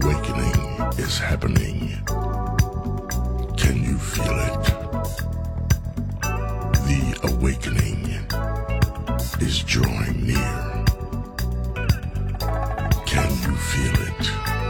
awakening is happening. Can you feel it? The awakening is drawing near. Can you feel it?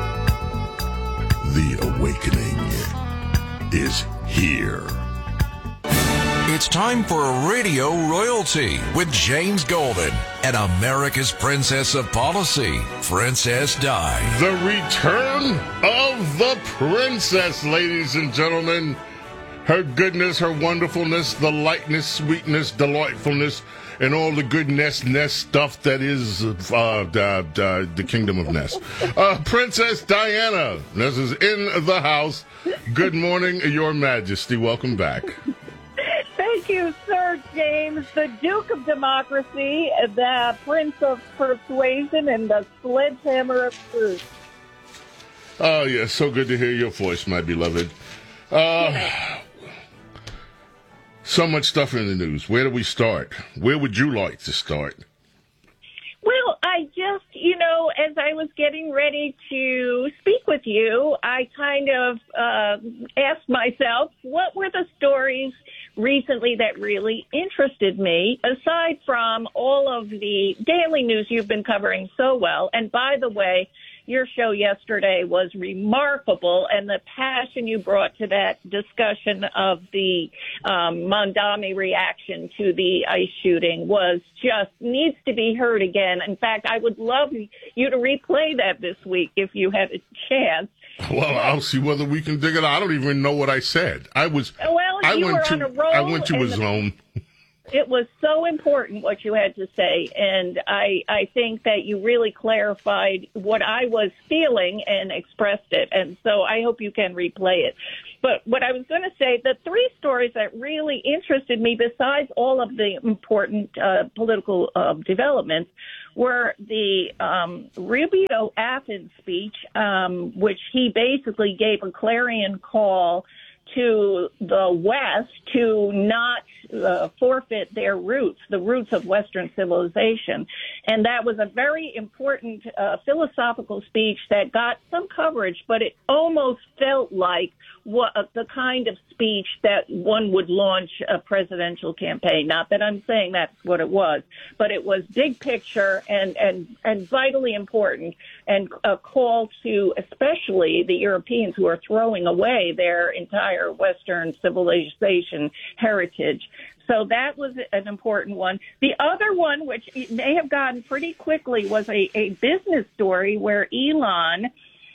The awakening is here. It's time for Radio Royalty with James Golden and America's Princess of Policy, Princess Di. The return of the princess, ladies and gentlemen. Her goodness, her wonderfulness, the lightness, sweetness, delightfulness, and all the good nest stuff that is the kingdom of Ness. Princess Diana, this is in the house. Good morning, Your Majesty. Welcome back. Thank you, Sir James, the Duke of Democracy, the Prince of Persuasion, and the Sledgehammer of Truth. Oh, yes, so good to hear your voice, my beloved. So much stuff in the news. Where do we start? Where would you like to start? Well, I just, as I was getting ready to speak with you, I kind of asked myself, what were the stories recently that really interested me, aside from all of the daily news you've been covering so well? And by the way, your show yesterday was remarkable, and the passion you brought to that discussion of the Mondami reaction to the ICE shooting was just needs to be heard again. In fact, I would love you to replay that this week if you had a chance. Well, I'll see whether we can dig it out. I don't even know what I said. I went to a zone. It was so important what you had to say, and I think that you really clarified what I was feeling and expressed it, and so I hope you can replay it. But what I was going to say, the three stories that really interested me, besides all of the important political developments, were the Rubio Athens speech, which he basically gave a clarion call to the West to not forfeit their roots, the roots of Western civilization. And that was a very important philosophical speech that got some coverage, but it almost felt like the kind of speech that one would launch a presidential campaign. Not that I'm saying that's what it was, but it was big picture and vitally important, and a call to especially the Europeans who are throwing away their entire Western civilization heritage. So that was an important one. The other one, which may have gotten pretty quickly, was a business story where Elon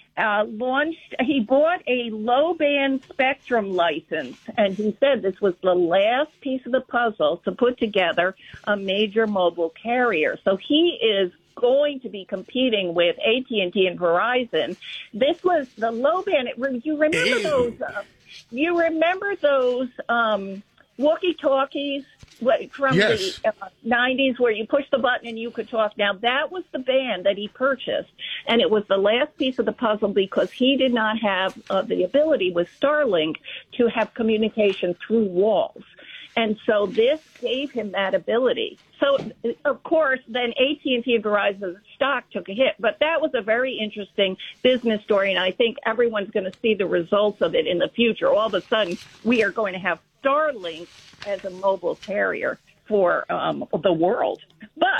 he bought a low-band spectrum license, and he said this was the last piece of the puzzle to put together a major mobile carrier. So he is going to be competing with AT&T and Verizon. This was the low-band. You remember those? You remember those walkie-talkies from yes. the 90s where you push the button and you could talk? Now, that was the band that he purchased, and it was the last piece of the puzzle because he did not have the ability with Starlink to have communication through walls. And so this gave him that ability. So, of course, then AT&T and Verizon's stock took a hit. But that was a very interesting business story, and I think everyone's going to see the results of it in the future. All of a sudden, we are going to have Starlink as a mobile carrier for the world. But,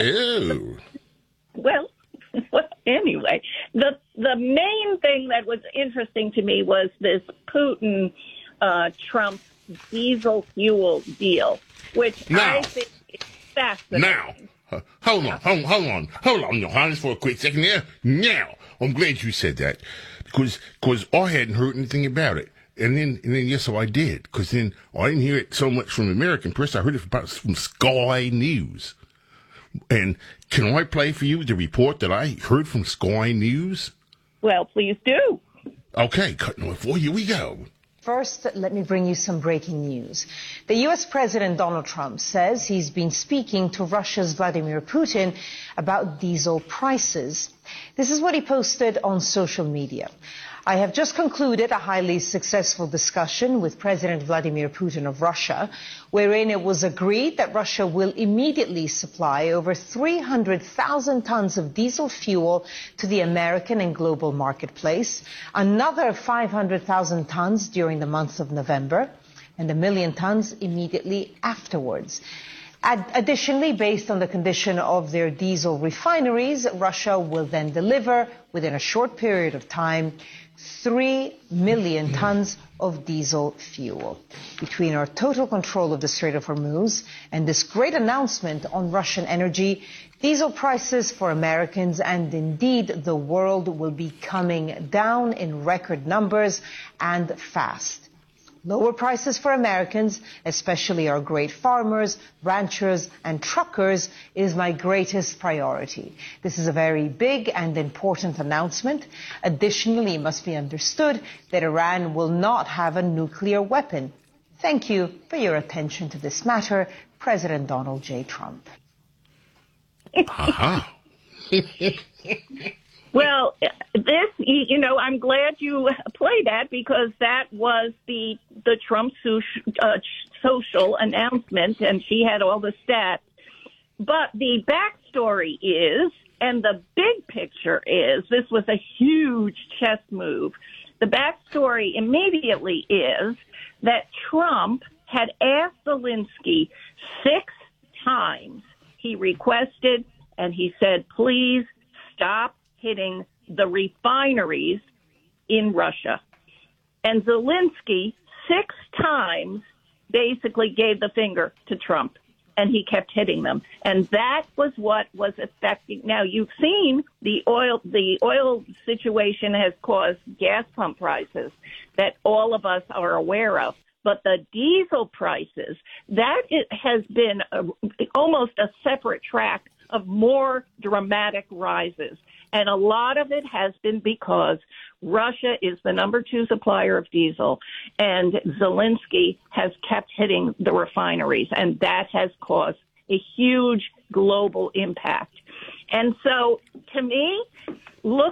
well, anyway, the main thing that was interesting to me was this Putin-Trump diesel fuel deal, which I think is fascinating. Now, hold on, Your Highness, for a quick second there. Now, I'm glad you said that because I hadn't heard anything about it. And then yes, so I did, because then I didn't hear it so much from the American press. I heard it from Sky News. And can I play for you the report that I heard from Sky News? Well, please do. Okay, cutting off for you. We go. First, let me bring you some breaking news. The U.S. President Donald Trump says he's been speaking to Russia's Vladimir Putin about diesel prices. This is what he posted on social media. I have just concluded a highly successful discussion with President Vladimir Putin of Russia, wherein it was agreed that Russia will immediately supply over 300,000 tons of diesel fuel to the American and global marketplace, another 500,000 tons during the month of November, and 1 million tons immediately afterwards. Additionally, based on the condition of their diesel refineries, Russia will then deliver, within a short period of time, 3 million tons of diesel fuel. Between our total control of the Strait of Hormuz and this great announcement on Russian energy, diesel prices for Americans and indeed the world will be coming down in record numbers and fast. Lower prices for Americans, especially our great farmers, ranchers, and truckers, is my greatest priority. This is a very big and important announcement. Additionally, it must be understood that Iran will not have a nuclear weapon. Thank you for your attention to this matter, President Donald J. Trump. Well, I'm glad you played that because that was the Trump social announcement, and she had all the stats. But the backstory is, and the big picture is, this was a huge chess move. The backstory immediately is that Trump had asked Zelensky 6 times. He requested, and he said, please stop hitting the refineries in Russia. And Zelensky 6 times basically gave the finger to Trump, and he kept hitting them. And that was what was affecting. Now, you've seen the oil situation has caused gas pump prices that all of us are aware of. But the diesel prices, that it has been almost a separate track of more dramatic rises. And a lot of it has been because Russia is the number 2 supplier of diesel, and Zelensky has kept hitting the refineries, and that has caused a huge global impact. And so, to me, look